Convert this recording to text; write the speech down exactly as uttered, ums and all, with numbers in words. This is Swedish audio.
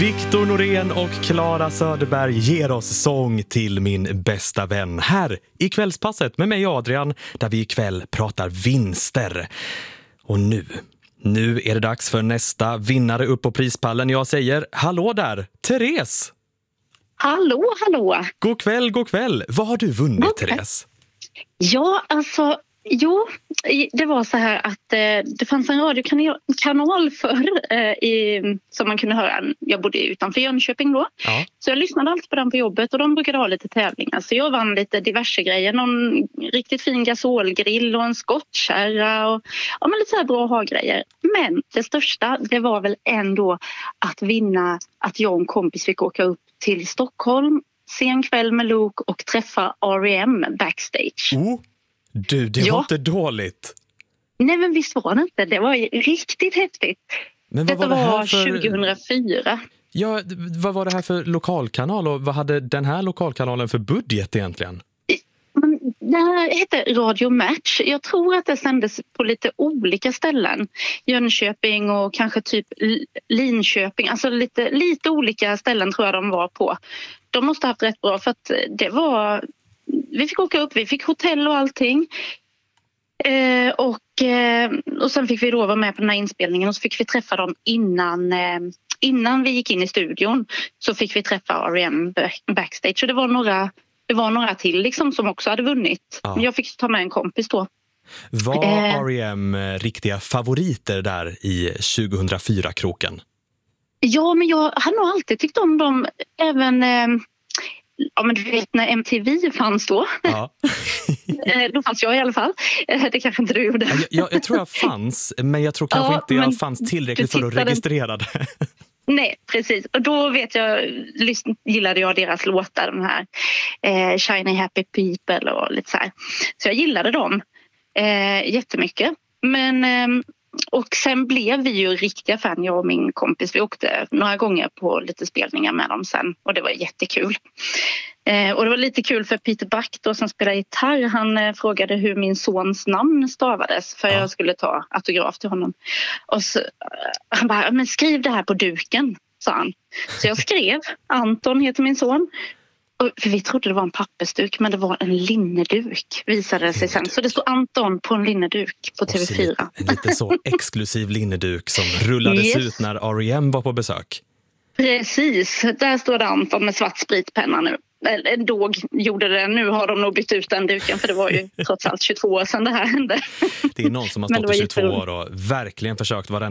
Viktor Norén och Clara Söderberg ger oss sång till min bästa vän här i kvällspasset med mig Adrian, där vi ikväll pratar vinster. Och nu, nu är det dags för nästa vinnare upp på prispallen. Jag säger hallå där, Therese! Hallå, hallå! God kväll, god kväll! Vad har du vunnit, God kväll. Therese? Ja, alltså, jo, det var så här att eh, det fanns en radiokanal förr eh, i, som man kunde höra. Jag bodde utanför Jönköping då. Ja. Så jag lyssnade alltid på den på jobbet och de brukade ha lite tävlingar. Så jag vann lite diverse grejer. Någon riktigt fin gasolgrill och en skottkärra och ja, men lite så här bra ha-grejer. Men det största, det var väl ändå att vinna att jag och en kompis fick åka upp till Stockholm, se en kväll med Luke och träffa R E M backstage. Oh. Du, det ja. var inte dåligt. Nej, men visst var det inte. Det var riktigt häftigt. Men vad Detta var, det här var för... tjugohundrafyra. Ja, vad var det här för lokalkanal och vad hade den här lokalkanalen för budget egentligen? Det här hette Radio Match. Jag tror att det sändes på lite olika ställen. Jönköping och kanske typ Linköping. Alltså lite, lite olika ställen tror jag de var på. De måste ha haft rätt bra för att det var... Vi fick åka upp, vi fick hotell och allting. Eh, och, eh, och sen fick vi då vara med på den här inspelningen och så fick vi träffa dem innan, eh, innan vi gick in i studion. Så fick vi träffa R E M backstage. Så det var några, det var några till liksom som också hade vunnit. Ja. Jag fick ta med en kompis då. Var eh, R E M riktiga favoriter där i tjugohundrafyra-kroken? Ja, men jag har nog alltid tyckt om dem även... Eh, Ja, men du vet när M T V fanns då. Ja. Då fanns jag i alla fall. Det kanske inte du gjorde. Jag, jag, jag tror jag fanns, men jag tror kanske ja, inte jag fanns tillräckligt för att registrera det. Nej, precis. Och då vet jag, gillade jag deras låtar, de här eh, Shiny Happy People och lite så här. Så jag gillade dem eh, jättemycket. Men... Eh, Och sen blev vi ju riktiga fan, jag och min kompis. Vi åkte några gånger på lite spelningar med dem sen. Och det var jättekul. Eh, och det var lite kul för Peter Back då, som spelar gitarr. Han eh, frågade hur min sons namn stavades. För ja. jag skulle ta autograf till honom. Och så, eh, han bara, men skriv det här på duken, sa han. Så jag skrev, Anton heter min son. För vi trodde det var en pappersduk, men det var en linneduk, visade det sig sen. Så det stod Anton på en linneduk på T V fyra. En lite så exklusiv linneduk som rullades yes. ut när R E M var på besök. Precis, där står det Anton med svart spritpenna nu. Då gjorde det, nu har de nog bytt ut den duken, för det var ju trots allt tjugotvå år sedan det här hände. Det är någon som har stått i tjugotvå år och verkligen försökt vara